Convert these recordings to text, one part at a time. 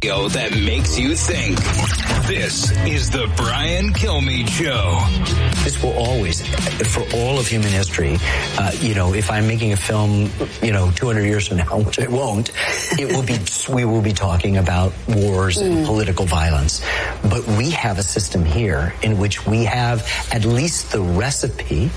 that makes you think. This is the Brian Kilmeade Show. This will always, for all of human history, if I'm making a film, 200 years from now, which I won't, we will be talking about wars and political violence. But we have a system here in which we have at least the recipe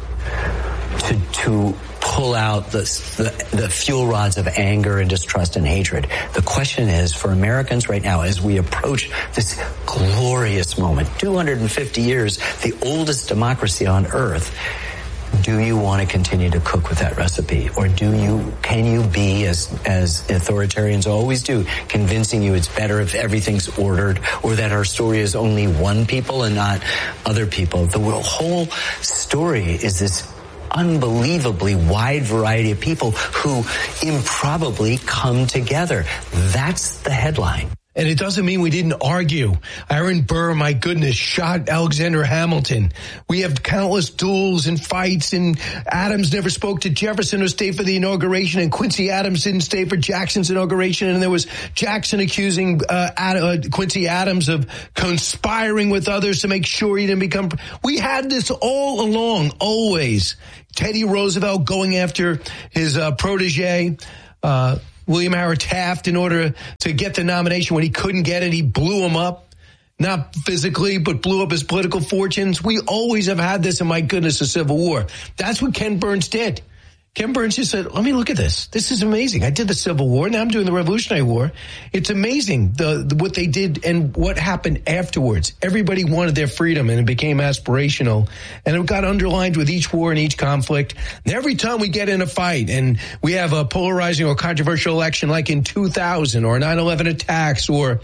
to pull out the fuel rods of anger and distrust and hatred. The question is, for Americans right now, as we approach this glorious moment, 250 years, the oldest democracy on earth, do you want to continue to cook with that recipe? Or can you be, as authoritarians always do, convincing you it's better if everything's ordered, or that our story is only one people and not other people? The whole story is this unbelievably wide variety of people who improbably come together. That's the headline. And it doesn't mean we didn't argue. Aaron Burr, my goodness, shot Alexander Hamilton. We have countless duels and fights, and Adams never spoke to Jefferson who stayed for the inauguration, and Quincy Adams didn't stay for Jackson's inauguration, and there was Jackson accusing Quincy Adams of conspiring with others to make sure he didn't become... We had this all along, always. Teddy Roosevelt going after his protege, William Howard Taft, in order to get the nomination. When he couldn't get it, he blew him up, not physically, but blew up his political fortunes. We always have had this, and my goodness, a civil war. That's what Ken Burns did. Ken Burns just said, let me look at this. This is amazing. I did the Civil War. Now I'm doing the Revolutionary War. It's amazing what they did and what happened afterwards. Everybody wanted their freedom, and it became aspirational. And it got underlined with each war and each conflict. And every time we get in a fight and we have a polarizing or controversial election like in 2000 or 9/11 attacks or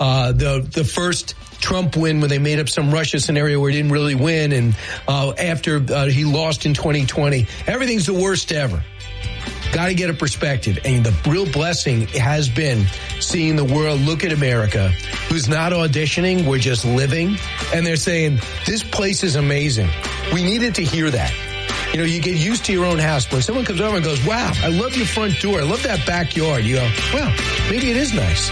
the first Trump win when they made up some Russia scenario where he didn't really win, and after he lost in 2020, everything's the worst ever. Got to get a perspective. And the real blessing has been seeing the world look at America, who's not auditioning, we're just living. And they're saying, this place is amazing. We needed to hear that. You get used to your own house. When someone comes over and goes, wow, I love your front door, I love that backyard, you go, well, maybe it is nice.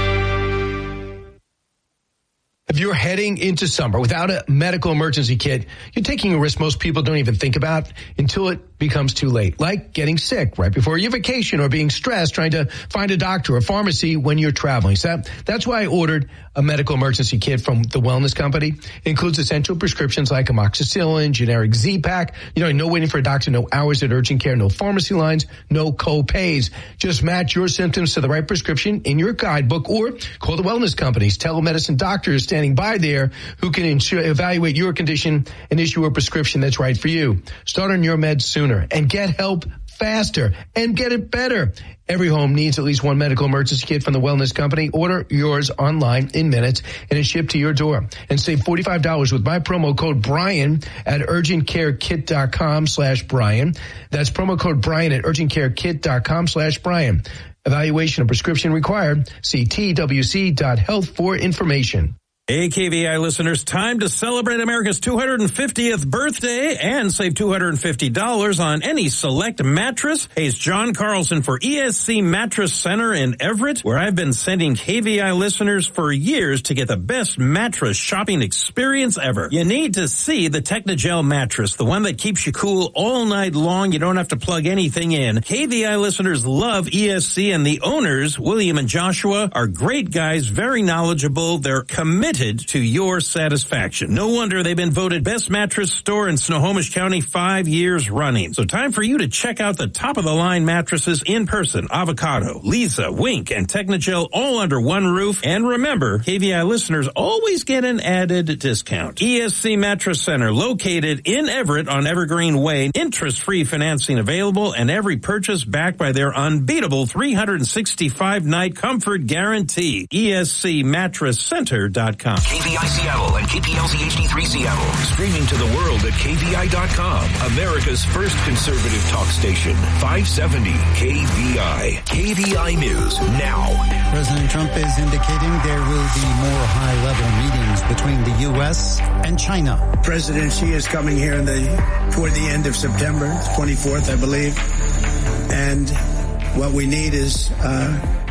If you're heading into summer without a medical emergency kit, you're taking a risk most people don't even think about until it becomes too late, like getting sick right before your vacation or being stressed trying to find a doctor or pharmacy when you're traveling. So that's why I ordered a medical emergency kit from the Wellness Company. It includes essential prescriptions like amoxicillin, generic Z-Pak, no waiting for a doctor, no hours at urgent care, no pharmacy lines, no co-pays. Just match your symptoms to the right prescription in your guidebook or call the Wellness Company's telemedicine doctors standing by there who can evaluate your condition and issue a prescription that's right for you. Start on your meds sooner and get help faster and get it better. Every home needs at least one medical emergency kit from the Wellness Company. Order yours online in minutes and it's shipped to your door. And save $45 with my promo code Brian at urgentcarekit.com/Brian. That's promo code Brian at urgentcarekit.com/Brian. Evaluation and prescription required. See twc.health for information. Hey, KVI listeners, time to celebrate America's 250th birthday and save $250 on any select mattress. Hey, it's John Carlson for ESC Mattress Center in Everett, where I've been sending KVI listeners for years to get the best mattress shopping experience ever. You need to see the Technogel mattress, the one that keeps you cool all night long. You don't have to plug anything in. KVI listeners love ESC, and the owners, William and Joshua, are great guys, very knowledgeable. They're committed to your satisfaction. No wonder they've been voted best mattress store in Snohomish County 5 years running. So time for you to check out the top-of-the-line mattresses in person. Avocado, Lisa, Wink, and Technogel all under one roof. And remember, KVI listeners always get an added discount. ESC Mattress Center, located in Everett on Evergreen Way. Interest-free financing available, and every purchase backed by their unbeatable 365-night comfort guarantee. ESCMattressCenter.com. KVI Seattle and KPLZ HD3 Seattle. Streaming to the world at KVI.com. America's first conservative talk station. 570 KVI. KVI News now. President Trump is indicating there will be more high-level meetings between the U.S. and China. President Xi is coming here toward the end of September, 24th, I believe. And what we need is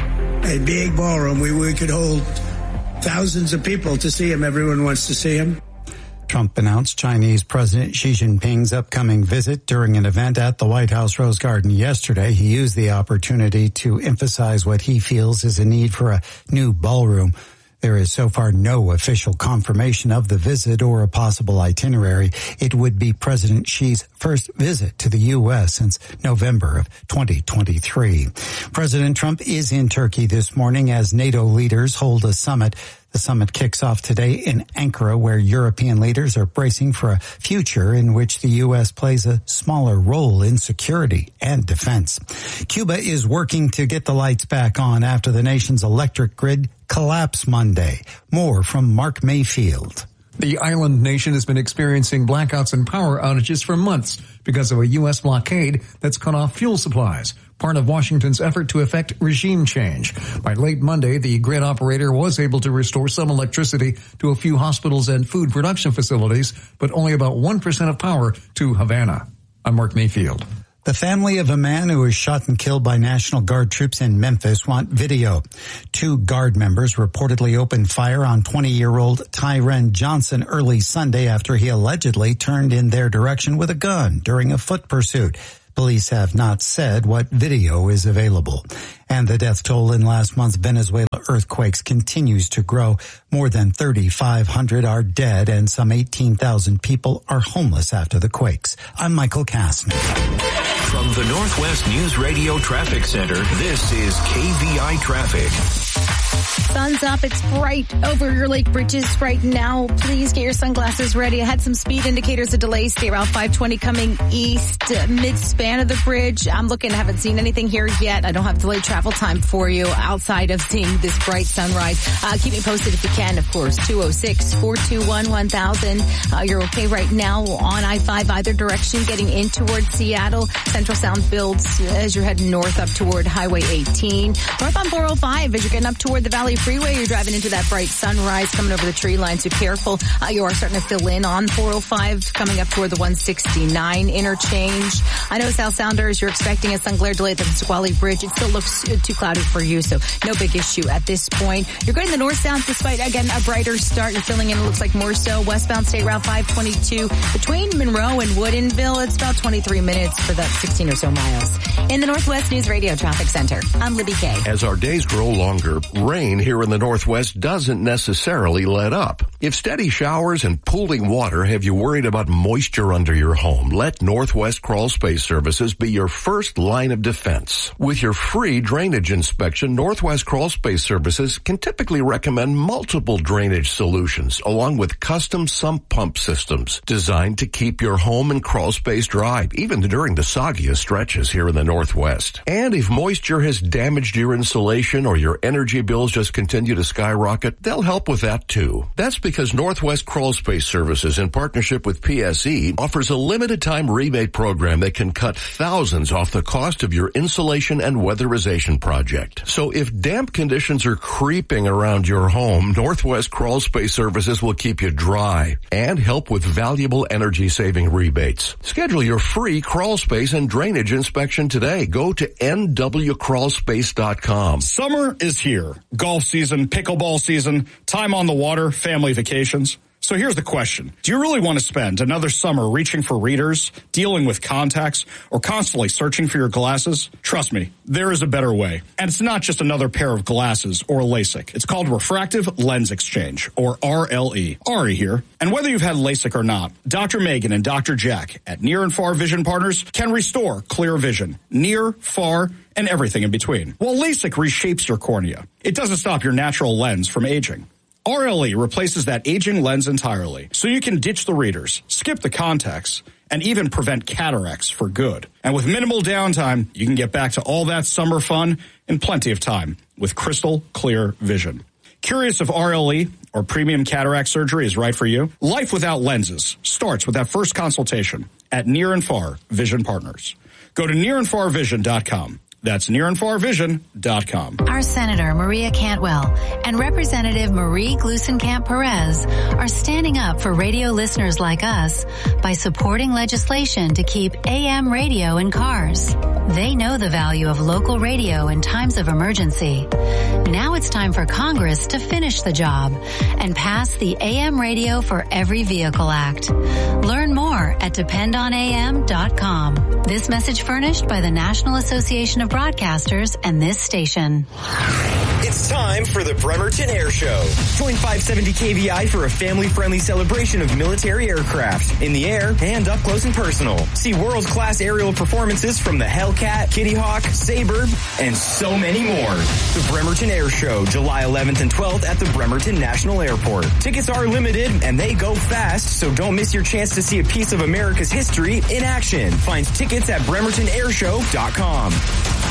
a big ballroom where we could hold thousands of people to see him. Everyone wants to see him. Trump announced Chinese President Xi Jinping's upcoming visit during an event at the White House Rose Garden yesterday. He used the opportunity to emphasize what he feels is a need for a new ballroom. There is so far no official confirmation of the visit or a possible itinerary. It would be President Xi's first visit to the U.S. since November of 2023. President Trump is in Turkey this morning as NATO leaders hold a summit. The summit kicks off today in Ankara, where European leaders are bracing for a future in which the U.S. plays a smaller role in security and defense. Cuba is working to get the lights back on after the nation's electric grid collapsed Monday. More from Mark Mayfield. The island nation has been experiencing blackouts and power outages for months because of a U.S. blockade that's cut off fuel supplies, part of Washington's effort to effect regime change. By late Monday, the grid operator was able to restore some electricity to a few hospitals and food production facilities, but only about 1% of power to Havana. I'm Mark Mayfield. The family of a man who was shot and killed by National Guard troops in Memphis want video. 2 Guard members reportedly opened fire on 20-year-old Tyren Johnson early Sunday after he allegedly turned in their direction with a gun during a foot pursuit. Police have not said what video is available. And the death toll in last month's Venezuela earthquakes continues to grow. More than 3,500 are dead and some 18,000 people are homeless after the quakes. I'm Michael Kastner. From the Northwest News Radio Traffic Center, this is KVI Traffic. Sun's up. It's bright over your lake bridges right now. Please get your sunglasses ready. I had some speed indicators of delays. Stay around 520 coming east, mid-span of the bridge. I'm looking, haven't seen anything here yet. I don't have delayed travel time for you outside of seeing this bright sunrise. Keep me posted if you can, of course. 206-421-1000. You're okay right now on I-5 either direction, getting in towards Seattle. Central Sound builds as you're heading north up toward Highway 18. North on 405 as you're getting up toward the Valley Freeway. You're driving into that bright sunrise coming over the tree line, so careful. You are starting to fill in on 405 coming up toward the 169 interchange. I know South Sounders, you're expecting a sun glare delay at the Pasquale Bridge. It still looks too cloudy for you, so no big issue at this point. You're going to the north sound despite, again, a brighter start. You're filling in, it looks like more so. Westbound State Route 522 between Monroe and Woodinville. It's about 23 minutes for that 16 or so miles. In the Northwest News Radio Traffic Center, I'm Libby Kay. As our days grow longer, rain here in the Northwest doesn't necessarily let up. If steady showers and pooling water have you worried about moisture under your home, let Northwest Crawl Space Services be your first line of defense. With your free drainage inspection, Northwest Crawl Space Services can typically recommend multiple drainage solutions along with custom sump pump systems designed to keep your home and crawl space dry, even during the soggiest stretches here in the Northwest. And if moisture has damaged your insulation or your energy bills just continue to skyrocket, they'll help with that too. That's because Northwest Crawl Space Services, in partnership with PSE, offers a limited time rebate program that can cut thousands off the cost of your insulation and weatherization project. So if damp conditions are creeping around your home, Northwest Crawl Space Services will keep you dry and help with valuable energy saving rebates. Schedule your free crawl space and drainage inspection today. Go to nwcrawlspace.com. Summer is here. Golf season, pickleball season, time on the water, family vacations. So here's the question. Do you really want to spend another summer reaching for readers, dealing with contacts, or constantly searching for your glasses? Trust me, there is a better way. And it's not just another pair of glasses or LASIK. It's called Refractive Lens Exchange, or RLE. Ari here. And whether you've had LASIK or not, Dr. Megan and Dr. Jack at Near and Far Vision Partners can restore clear vision. Near, far, and everything in between. While LASIK reshapes your cornea, it doesn't stop your natural lens from aging. RLE replaces that aging lens entirely, so you can ditch the readers, skip the contacts, and even prevent cataracts for good. And with minimal downtime, you can get back to all that summer fun in plenty of time with crystal clear vision. Curious if RLE or premium cataract surgery is right for you? Life without lenses starts with that first consultation at Near and Far Vision Partners. Go to nearandfarvision.com. That's nearandfarvision.com. Our Senator Maria Cantwell and Representative Marie Gluesenkamp Perez are standing up for radio listeners like us by supporting legislation to keep AM radio in cars. They know the value of local radio in times of emergency. Now it's time for Congress to finish the job and pass the AM Radio for Every Vehicle Act. Learn more at dependonam.com. This message furnished by the National Association of Broadcasters and this station. It's time for the Bremerton Air Show. Join 570 KVI for a family-friendly celebration of military aircraft in the air and up close and personal. See world-class aerial performances from the Hellcat, Kitty Hawk, Sabre, and so many more. The Bremerton Air Show, July 11th and 12th at the Bremerton National Airport. Tickets are limited and they go fast, so don't miss your chance to see a piece of America's history in action. Find tickets at bremertonairshow.com.